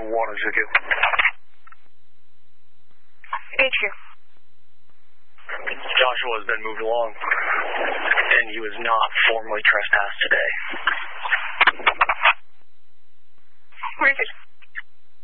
water ticket. Picture. Joshua has been moved along, and he was not formally trespassed today.